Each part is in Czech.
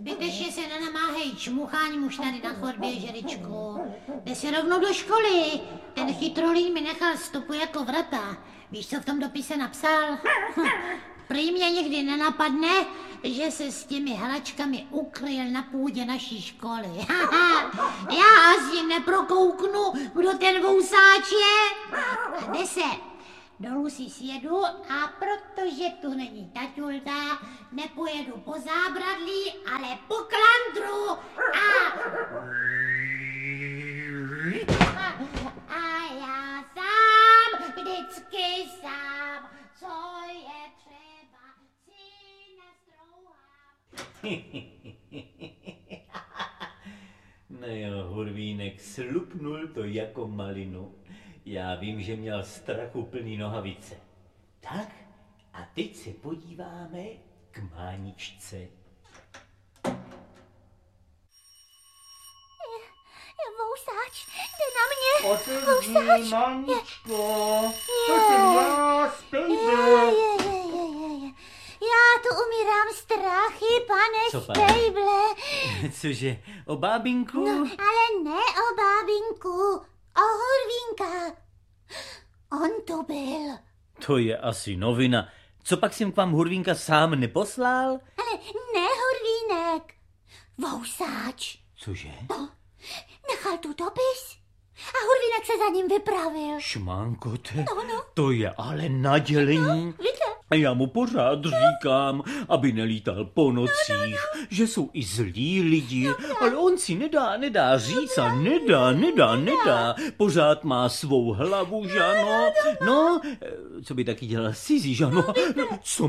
Zbytečně se nenamáhej, čmuchání muž tady na chodbě, žeričku. Jde si rovnou do školy. Ten chytrolín mi nechal stopu jako vrata. Víš, co v tom dopise napsal? Prý mě nikdy nenapadne, že se s těmi hračkami ukryl na půdě naší školy. Já asi neprokouknu, kdo ten vousáč je. Jde se. Dolů si sjedu a protože tu není taťulka, nepojedu po zábradlí, ale po klandru a já sám, vždycky sám, co je třeba, si nastrouhám. No jo, Hurvínek slupnul to jako malinu. Já vím, že měl strach úplný nohavice. Tak a teď se podíváme k Máničce. Je vousáč, jde na mě. Otevři, Máničko, to jsem já, Spejble. Já tu umírám strachy, pane Spejble. Cože, o bábinku? No, ale ne o bábinku, o Hurvínka. On to byl. To je asi novina. Co pak jsem k vám Hurvínka sám neposlal? Ale ne Hurvínek, vousáč. Cože? No, nechal tu dopis a Hurvínek se za ním vypravil. Šmánkote, No. to je ale nadělení. Víte? A já mu pořád říkám, aby nelítal po nocích, že jsou i zlí lidi, ale on si nedá říct a nedá. Pořád má svou hlavu, žano. No, co by taky dělal cizí, žano? Co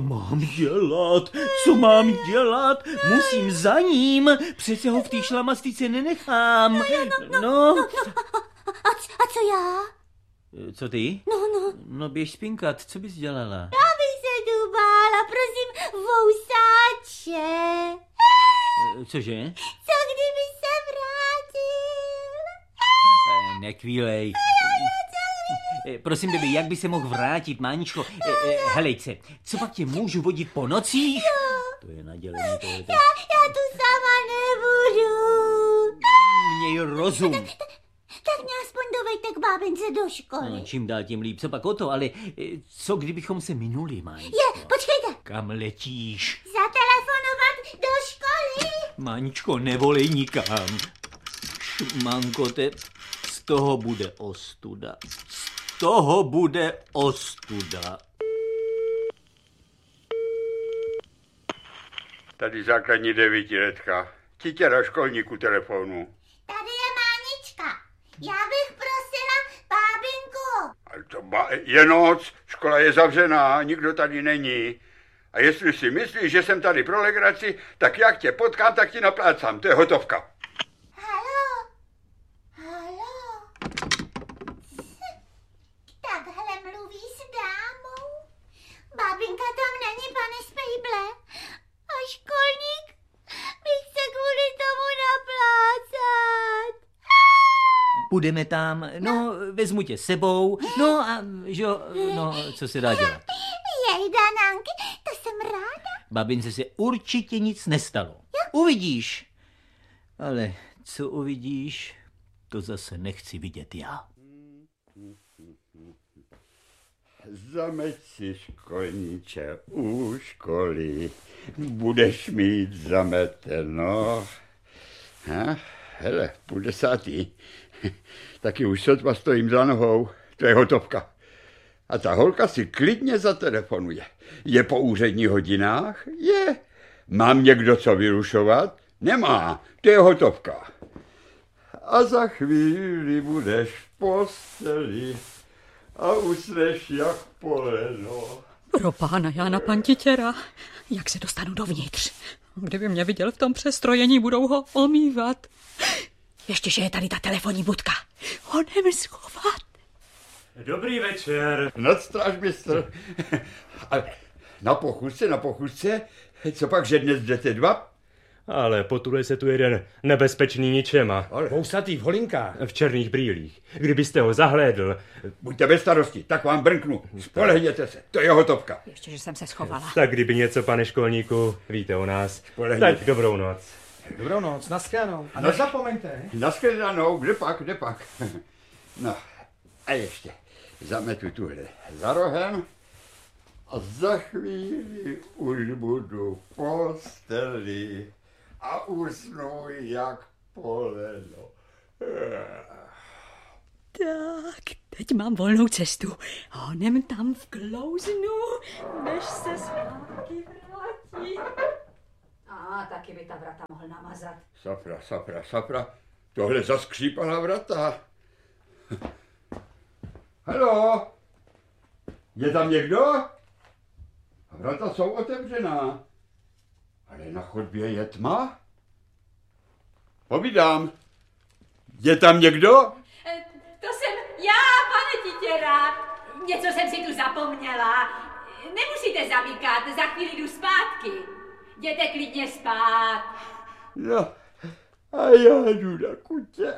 mám dělat? Musím za ním, přece ho v té šlamastice nenechám. No. A co já? Co ty? No. No běž spinkat, co bys dělala? Já bych se tu bála, prosím, vousáče. Cože? Co kdyby se vrátil? Nekvílej. Prosím, baby, jak by se mohl vrátit, Máničko? Helejce, co pak tě můžu vodit po nocích? To je nadělení tohleto. Já tu sama nebudu. Měj rozum. Tak mě aspoň dovejte k bábince do školy. No, čím dál tím líp, co pak o to, ale co kdybychom se minuli, Máničko? Počkejte. Kam letíš? Zatelefonovat do školy. Máničko, nevolej nikam. Šmankote, z toho bude ostuda. Tady základní 9letka. Titěra školníku telefonu. Tady je Mánička. Já bych prosila bábinku. Ale to je noc, škola je zavřená, nikdo tady není. A jestli si myslíš, že jsem tady pro legraci, tak jak tě potkám, tak ti naplácám. To je hotovka. Haló. Takhle mluví s dámou. Bábinka tam není, pane Spejble. A školník by chce kvůli tomu naplácat. Půjdeme tam, no, vezmu tě sebou, no a co se dá dělat? Jej, Danánky, to jsem ráda. Babince se určitě nic nestalo. Uvidíš. Ale co uvidíš, to zase nechci vidět já. Zameť si, školníče, u školy. Budeš mít zameteno. Hele, 10:30. Taky už sotva stojím za nohou. To je hotovka. A ta holka si klidně zatelefonuje. Je po úředních hodinách? Je. Mám někdo co vyrušovat? Nemá. To je hotovka. A za chvíli budeš v posteli a usneš jak poleno. Pro pána Jána Pantitěra, jak se dostanu dovnitř? Kdyby mě viděl v tom přestrojení, budou ho omývat. Ještě, že je tady ta telefonní budka. Honem schovat. Dobrý večer. Nadstrážmistr. Ale na pochůzce, co pak, že dnes jdete dva? Ale potuluje se tu jeden nebezpečný ničema. Vousatý v holinkách. V černých brýlích. Kdybyste ho zahlédl. Buďte bez starosti, tak vám brnknu. Spolehněte se, to je hotovka. Ještě, že jsem se schovala. Tak kdyby něco, pane školníku, víte o nás. Spolehněte. Tak dobrou noc. Dobrou noc, naschledanou. A nezapomeňte. Naschledanou, kde pak. No, a ještě zametu tuhle za rohem a za chvíli už budu v posteli a usnu jak poleno. Tak, teď mám volnou cestu. Honem tam vklouznu, než se zpátky vrátí. A taky by ta vrata mohl namazat. Sapra, tohle zaskřípala vrata. Haló, je tam někdo? Vrata jsou otevřená, ale na chodbě je tma. Povídám, je tam někdo? To jsem já, pane Titěra. Něco jsem si tu zapomněla. Nemusíte zamykat, za chvíli jdu zpátky. Jděte klidně spát. No, a já jdu na kutě.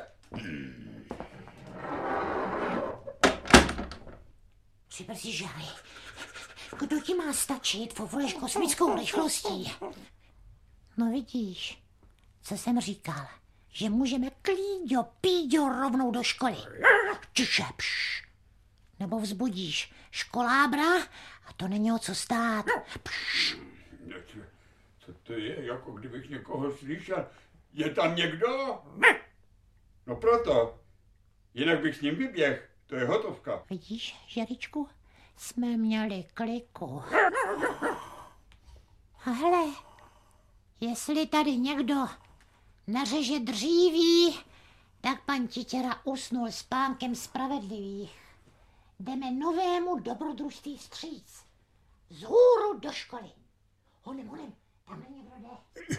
Přibrzy žály. Kdo ti má stačit, voleš kosmickou rychlostí? No vidíš, co jsem říkal, že můžeme klíďo, píďo rovnou do školy. Tiše, pš. Nebo vzbudíš školábra a to není o co stát. Pš. Co to je, jako kdybych někoho slyšel? Je tam někdo? No proto. Jinak bych s ním vyběh. To je hotovka. Vidíš, Žeričku, jsme měli kliku. A hele, jestli tady někdo nařeže dříví, tak pan Titěra usnul spánkem spravedlivých. Jdeme novému dobrodružství vstříc. Vzhůru do školy. Honem, tam někdo jde.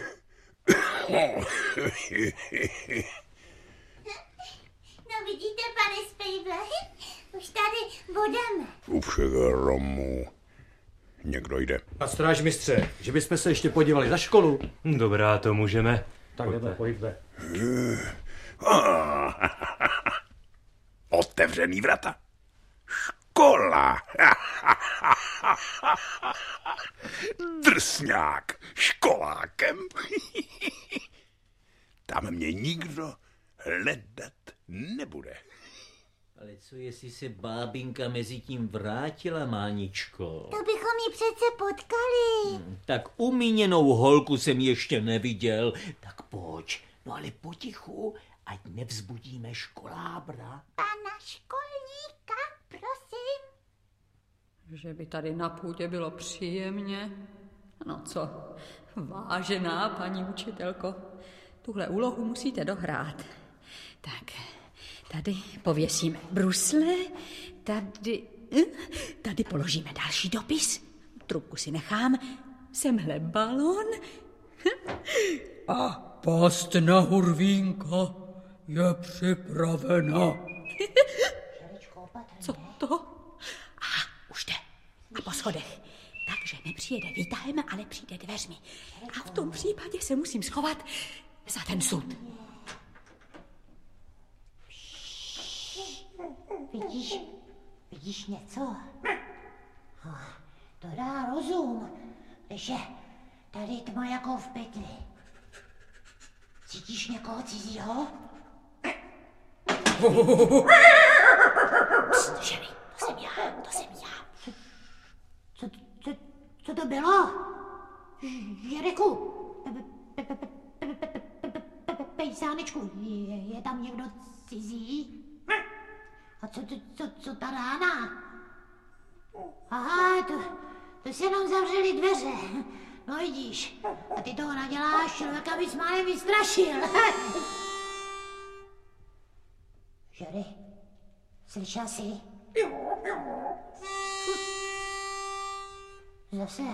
No vidíte, pane Spejble, už tady budeme. Už je Romu. Někdo jde. A strážmistře, že bychom se ještě podívali za školu. Dobrá, to můžeme. Tak pojďme. Otevřený vrata. Škola. Drsňák. Školákem. Tam mě nikdo hledat nebude. Ale co jestli se bábinka mezi tím vrátila, Máničko? To bychom ji přece potkali. Tak umíněnou holku jsem ještě neviděl. Tak pojď, no ale potichu, ať nevzbudíme školábra. Pana školníka, prosím. Že by tady na půdě bylo příjemně. No co, vážená paní učitelko, tuhle úlohu musíte dohrát. Tak, tady pověsíme brusle, tady položíme další dopis, trubku si nechám, semhle balon a past na hurvínka je připravena. Co to? Už jde. A po schodech. Takže nepřijede výtahem, ale přijde dveřmi. A v tom případě se musím schovat za ten sud. Vidíš něco? To dá rozum, když je tady tma jako v pytli. Cítíš někoho cizího? Pst, Ženy, to jsem já. Co to bylo? Žeriku, pejsánečku, je tam někdo cizí? A co ta rána? Aha, to se nám zavřely dveře. No vidíš, a ty toho naděláš, člověka bys málem vystrašil. Žery, slyšel jsi? Zase.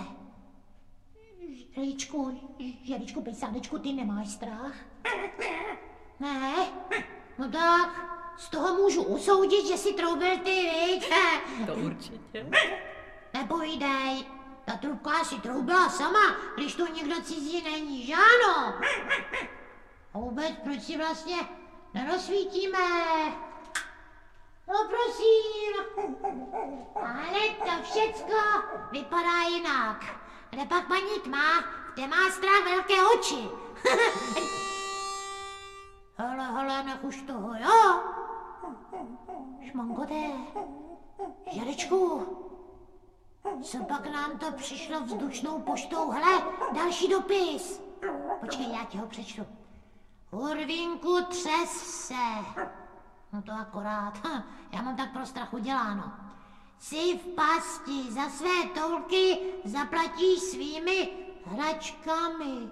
Žeričku, pejsánečku, ty nemáš strach? Ne? No tak, z toho můžu usoudit, že si troubil ty, viď? To určitě. Nepovídej, ta trubka si troubila sama, když tu někdo cizí není, že ano? A vůbec, proč si vlastně nerozsvítíme? No prosím, ale to všecko vypadá jinak. Kde pak paní tma, kde má strach velké oči. Hele, nech už toho, jo? Šmonkoté, Žerečku, co pak nám to přišlo vzdušnou poštou? Hele, další dopis. Počkej, já ti ho přečtu. Hurvínku, třes se. No to akorát, já mám tak pro strachu děláno. Jsi v pasti, za své toulky zaplatíš svými hračkami.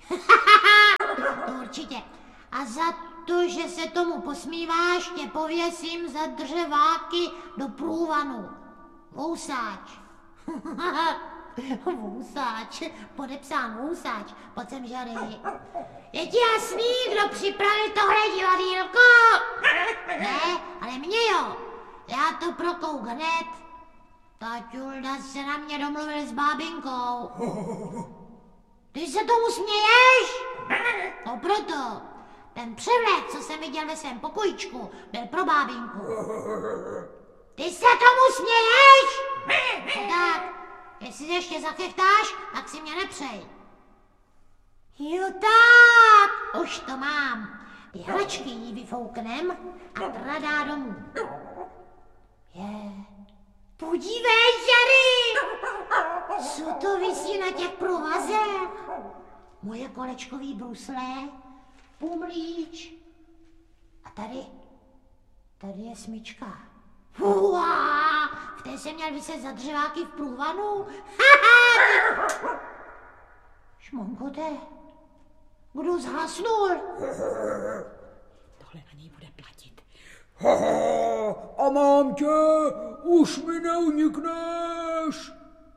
To určitě. A za to, že se tomu posmíváš, tě pověsím za dřeváky do průvanu. Vousáč. Vousáč, podepsán Vousáč, pojď sem, Žary. Je ti jasný, kdo připravil tohle divadýlko? Ne, ale mě jo. Já to prokouk hned. Taťulda se na mě domluvil s bábinkou. Ty se tomu směješ? No proto. Ten převlek, co jsem viděl ve svém pokojičku, byl pro bábinku. Ty se tomu směješ? No tak, jestli ještě zachechtáš, tak si mě nepřej. Jo tak, už to mám. Ty hračky jí vyfouknem a tradá domů. Podívej, Žary! Co to visí na těch provazech? Moje kolečkový brusle, pumlíč. A tady je smyčka. Uá, v té jsem měl vyset za dřeváky v průvanu. Šmonkote, kdo zhasnul? Tohle na něj bude platit. A mám tě, už mi neunikneš.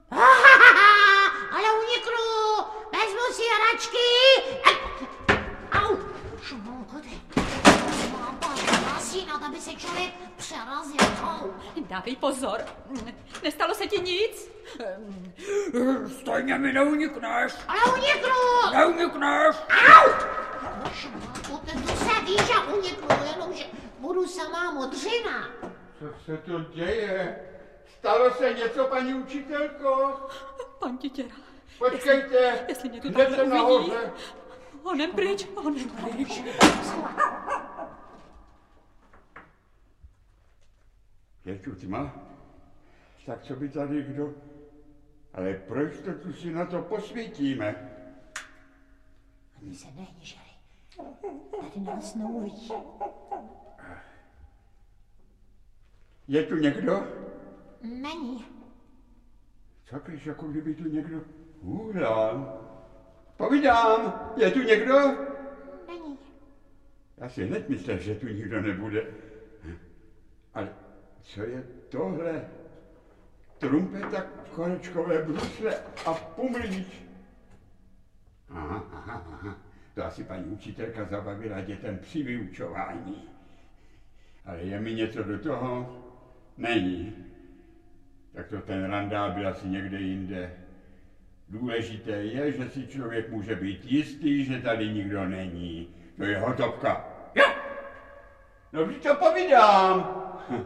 Ale uniknu, vezmu si hračky. Au, Šmonkote, mám pár hlasínat, aby se člověk přerazil. Dávej pozor, nestalo se ti nic? Stejně mi neunikneš. Ale uniknu. Neunikneš. Au! Šmonkote, to se ví, že uniknu, jenomže budu samá modřina. Co se to děje? Stalo se něco, paní učitelko? Pan Titěra. Počkejte, Jestli mě tu hned takhle jsem uvidí. nahoře. Honem pryč. Je tu tma? Tak co by tady kdo? Ale proč to tu si na to posvítíme? Ani se nehni, Žary. Tady nás neuvidí. Je tu někdo? Není. Co když, jako kdyby tu někdo hůlal? Povídám, je tu někdo? Není. Já si hned myslel, že tu nikdo nebude. Ale co je tohle? Trumpeta, kolečkové brusle a pumlíč. Aha. To asi paní učitelka zabavila dětem při vyučování. Ale je mi něco do toho? Není. Tak to ten randál byl asi někde jinde. Důležité je, že si člověk může být jistý, že tady nikdo není. To je hotovka. Jo! No vždyť to povídám.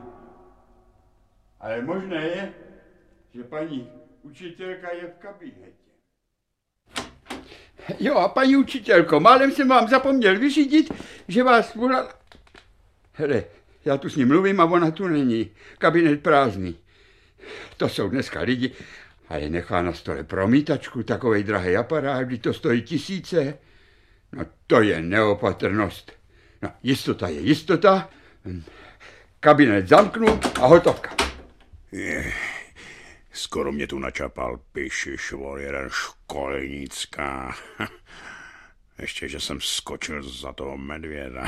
Ale možné je, že paní učitelka je v kabinetě. Jo, a paní učitelko, málem jsem vám zapomněl vyřídit, že vás volala... Hele, já tu s ním mluvím a ona tu není. Kabinet prázdný. To jsou dneska lidi, a je nechá na stole promítačku, takovej drahý aparát, kdy to stojí tisíce. No to je neopatrnost. No, jistota je jistota. Kabinet zamknu a hotovka. Skoro mě tu načapal pišišvor, jeden školnická. Ještě, že jsem skočil za toho medvěda.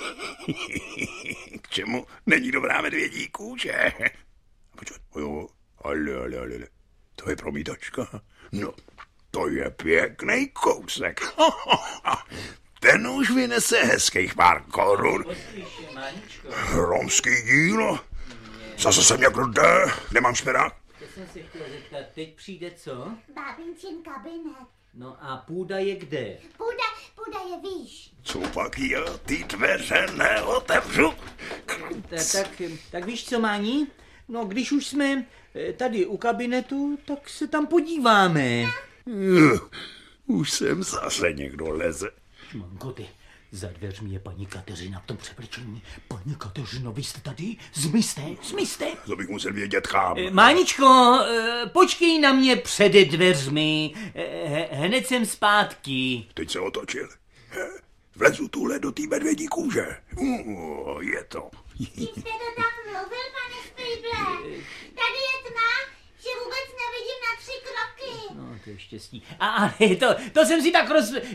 K čemu není dobrá medvědí kůže? Počkej, jo, ale, to je promítačka. No, to je pěkný kousek. Ten už vynese hezkých pár korun. Romský dílo? Zase jsem někdo jde, nemám šperák. To jsem si chtěl zeptat, teď přijde co? Bábincin kabinet. No a půda je kde? Půda je výš. Co pak já ty dveře neotevřu? Tak víš co, Máni? No, když už jsme tady u kabinetu, tak se tam podíváme. Už sem zase někdo leze. Šmankoty, za dveřmi je paní Kateřina v tom převlečení. Paní Kateřino, vy jste tady? Zmizte. To bych musel vědět kam. Máničko, počkej na mě před dveřmi. Hned jsem zpátky. Teď se otočil. Vlezu tuhle do té medvědí kůže. Je to. Když jste to tak mluvil, pane Spejble, tady je tma, že vůbec nevidím na 3 kroky. No, to je štěstí. Ale to jsem si tak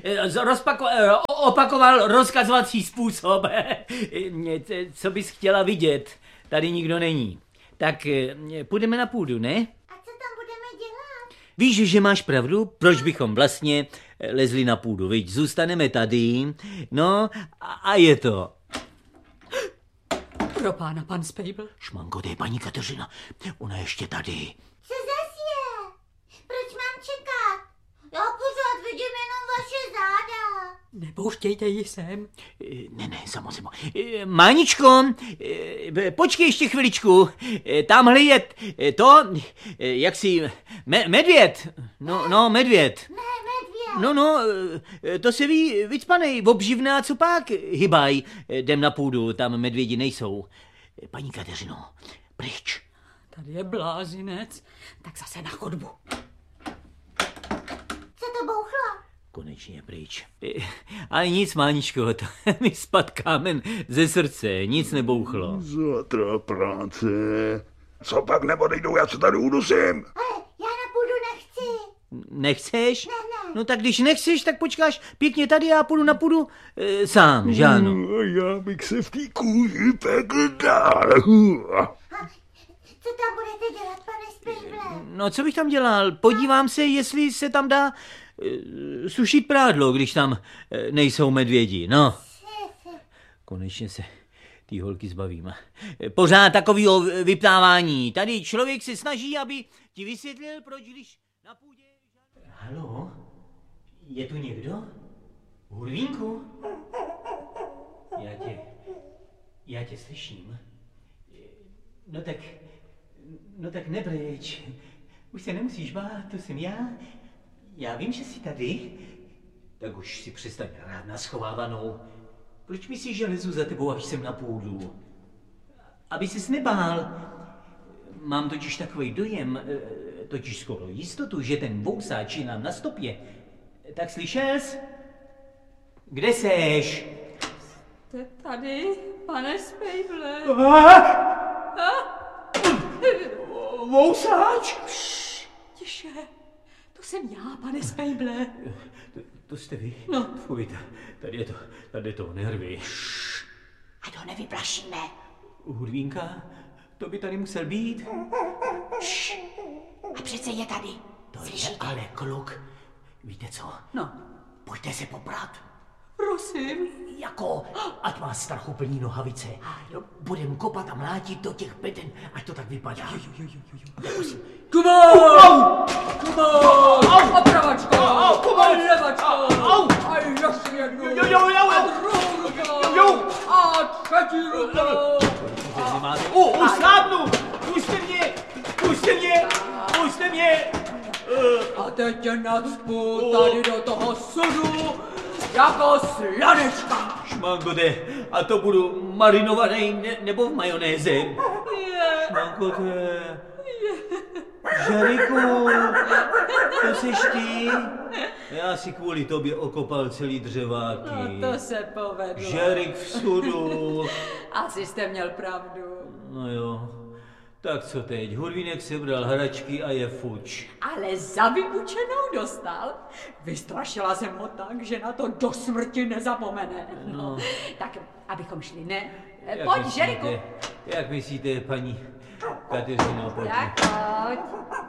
opakoval rozkazovací způsob. Co bys chtěla vidět? Tady nikdo není. Tak půjdeme na půdu, ne? A co tam budeme dělat? Víš, že máš pravdu? Proč bychom vlastně lezli na půdu, viď? Zůstaneme tady, no a je to. Pro pána, pan Spejbl. Šmanko, to je paní Kateřina. Ona ještě tady. Co zas je? Proč mám čekat? Já pořád vidím jenom vaše záda. Nepouštějte ji sem. Ne, samozřejmě. Máničko, počkej ještě chviličku. Tamhle je to, jak si, medvěd. No, medvěd. Ne, medvěd. No, to se ví, vycpanej, obživná, co pak? Hybaj, jdem na půdu, tam medvědi nejsou. Paní Kateřino, pryč. Tady je blázinec, tak zase na chodbu. Co to bouchlo? Konečně pryč. Ale nic, Máničko, to mi spad kámen ze srdce, nic nebouchlo. Zatra práce. Co pak neodejdou, já se tady udusím. Ale já na půdu nechci. Nechceš? Ne. No tak když nechceš, tak počkáš pěkně tady, já půjdu na půdu sám, že ano? Já bych se v té kůži pekl dál. Co tam budete dělat, pane Spejble? No co bych tam dělal? Podívám se, jestli se tam dá sušit prádlo, když tam nejsou medvědi, no. Konečně se ty holky zbavím. Pořád takovýho vyptávání. Tady člověk se snaží, aby ti vysvětlil, proč když na půdě... Haló? Je tu někdo? Hurvínku? Já tě slyším. No tak nepryč. Už se nemusíš bát, to jsem já. Já vím, že jsi tady. Tak už si přestaň hrát na schovávanou. Proč myslíš, že lezu za tebou, až jsem na půdu? Aby ses nebál. Mám totiž takový dojem, totiž skoro jistotu, že ten vousáč je nám na stopě. Tak slyšel jsi? Kde seš? Jste tady, pane Spejble. Vousáč? Tiše, to jsem já, pane Spejble. To jste vy? No. Fuj, tady je to nervy. Ať ho nevyplašíme. Hurvínka, to by tady musel být. A přece je tady. To je ale kluk. Víte co? No. Pojďte se poprat. Prosím. Jako, ať má strachuplný nohavice. Budem kopat a mlátit do těch beden, ať to tak vypadá. Kumál! Opravačko! Levačko! A ještě jednou! A třetí rukou! Uslábnu! Pušte mě! A teď tě nacpu tady do toho sudu jako slanečka! Šmankote, a to budu marinovaný nebo v majonéze? Šmankote. Žeriku, to seš ty? Já si kvůli tobě okopal celý dřeváky. No to se povedlo. Žerik v sudu. Asi jste měl pravdu. No jo, tak co teď? Hurvínek sebral hračky a je fuč. Ale za vyučenou dostal. Vystrašila jsem ho tak, že na to do smrti nezapomene. No. Tak, abychom šli, ne? Pojď, Žeriku. Jak myslíte, paní Kateřino, pojď. Tak pojď.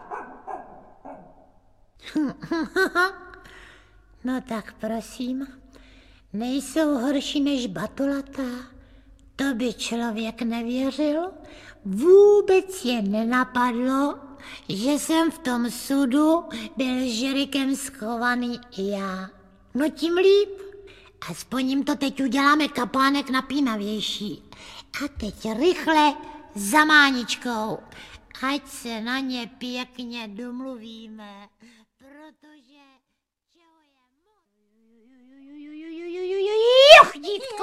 No tak prosím, nejsou horší než batulata. To by člověk nevěřil. Vůbec je nenapadlo, že jsem v tom sudu byl Žerikem schovaný i já. No tím líp. Aspoň jim to teď uděláme kapánek napínavější. A teď rychle za Máničkou. Ať se na ně pěkně domluvíme, protože... dívko.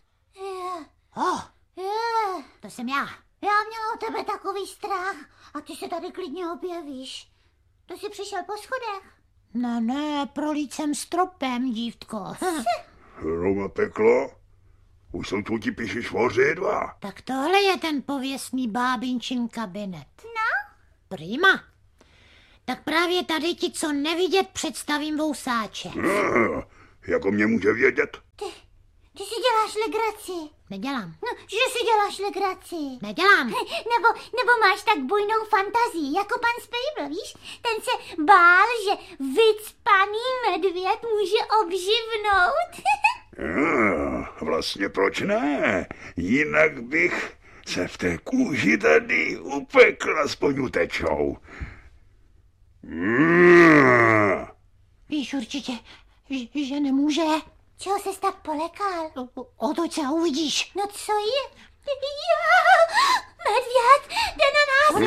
To jsem já. Já měla o tebe takový strach a ty se tady klidně objevíš. To jsi přišel po schodech? Ne, prolít jsem stropem, dívko. Roma peklo? Už jsou tu ti píši švořidla. Tak tohle je ten pověstný bábinčin kabinet. No? Prima. Tak právě tady ti, co nevidět, představím vousáče. Jako mě může vědět? Ty si děláš legraci. Nedělám. No, že si děláš legraci. Nedělám. Nebo máš tak bujnou fantazii, jako pan Spejbl, víš? Ten se bál, že vycpaný medvěd může obživnout. Vlastně proč ne? Jinak bych se v té kůži tady upekl aspoň utečou. Víš určitě, že nemůže. Čeho ses tak polekal? Otoč se a uvidíš. No co je? Medvěd, jde na nás.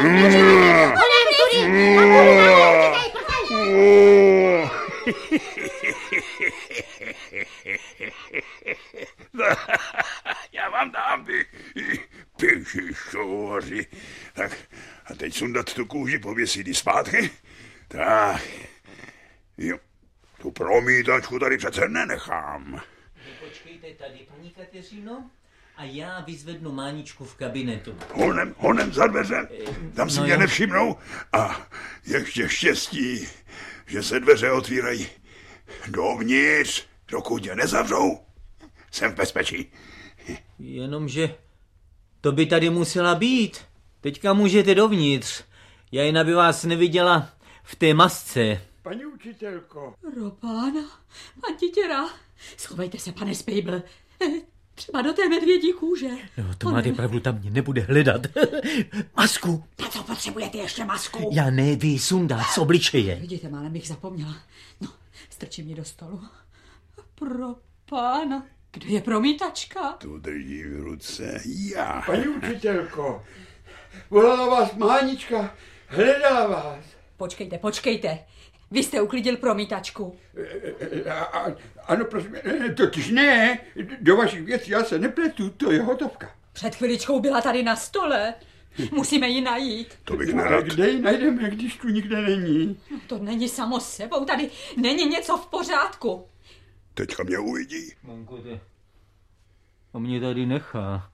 Já vám dám ty pěšišovaři. Tak a teď sundat tu kůži, pověsit ji zpátky. Tak, jo, tu promítačku tady přece nenechám. Počkejte tady, paní Kateřino, a já vyzvednu Máničku v kabinetu. Honem za dveře, tam si mě nevšimnou a ještě štěstí, že se dveře otvírají dovnitř, dokud je nezavřou. Jsem v bezpečí. Jenomže to by tady musela být. Teďka můžete dovnitř. Já jen aby vás neviděla v té masce. Paní učitelko. Robána, Antitěra, schovejte se, pane Spejbl. Třeba do té medvědí kůže. No, to máte pravdu, tam mě nebude hledat. Masku. Na co potřebujete ještě masku? Já ne, vy sundat z obličeje. Vidíte, málem bych zapomněla. No, strčí mě do stolu. Pro pána, kde je promítačka? Tu drží v ruce já. Paní učitelko, volala vás Mánička, hledala vás. Počkejte. Vy jste uklidil promítačku. Ano, prosím, totiž ne, do vašich věcí já se nepletu, to je hotovka. Před chviličkou byla tady na stole. Musíme ji najít. To bych nerad. Kde ji najdeme, když tu nikde není? No, to není samo sebou, tady není něco v pořádku. Teďka mě uvidí. Manko, a mě tady nechá.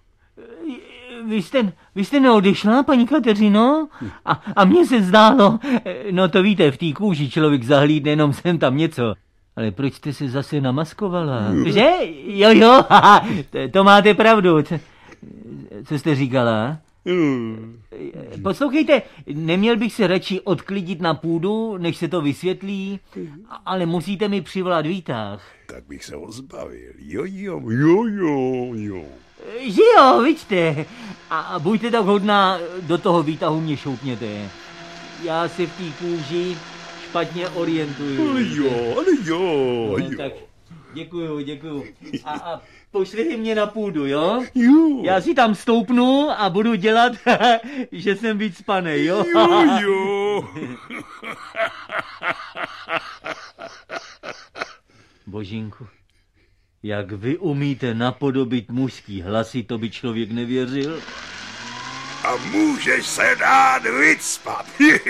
Vy jste neodešla, paní Kateřino? A mně se zdálo, no to víte, v té kůži člověk zahlídne jenom sem tam něco. Ale proč jste se zase namaskovala? Že? Jo, to máte pravdu. Co jste říkala? Poslouchejte, neměl bych se radši odklidit na půdu, než se to vysvětlí, ale musíte mi přivolat výtah. Tak bych se ho zbavil. Jo. Že jo, vidíte. A buďte tak hodná, do toho výtahu mě šoupněte. Já se v té kůži špatně orientuju. Ale jo. No, tak děkuju. A pošlete mě na půdu, jo? Jo. Já si tam stoupnu a budu dělat, že jsem vycpanej, jo? Jo. Božínku, jak vy umíte napodobit mužský hlasy, to by člověk nevěřil. A můžeš se dát vycpat.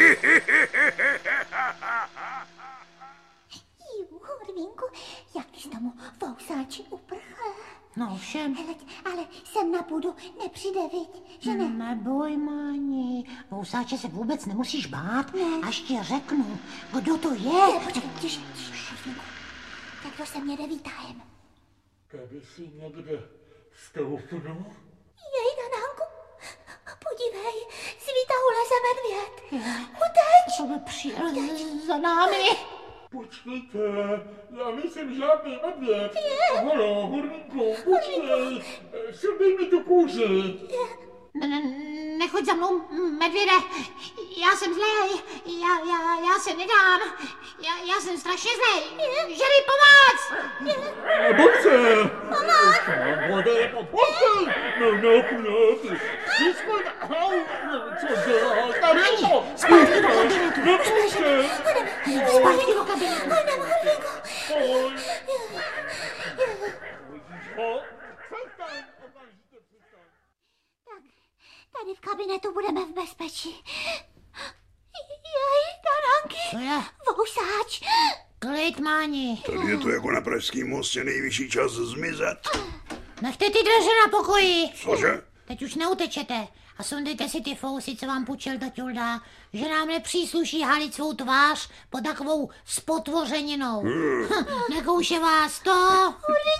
Horvínku, jak jsi tomu vousáči uprchl? No všem. Ale sem na půdu nepřijde, viď? Že ne? Neboj, Máni, vousáče se vůbec nemusíš bát, až ti řeknu, kdo to je. Počkej, tiš, Horvínku. Tak to se mě jde výtahem. Tady si někde stoupnu. Jej, Danánku, podívej, z výtahu leze medvěd. Uteč! To by přijel za námi. Počkejte, já nejsem žádný medvěd. Halo, Horvínku, počkej, sundej mi tu kůži. Nechoď za mnou, medvěde, já jsem zlej, já se nedám, já jsem strašně zlej, Žery, pomoc! Boce! Co děláš? Zpátky do kabinetu, zpátky do kabinetu. kabinetu budeme v bezpečí. Jej, Taranky. Co je? Vousáč. Klid, Máni. Tady je to jako na Pražském mostě, nejvyšší čas zmizet. Nechte ty dveře na pokoji. Cože? Teď už neutečete. A sundejte si ty fousy, co vám půjčil Taťulda, že nám nepřísluší halit svou tvář pod takovou spotvořeninou. Nekouše vás to?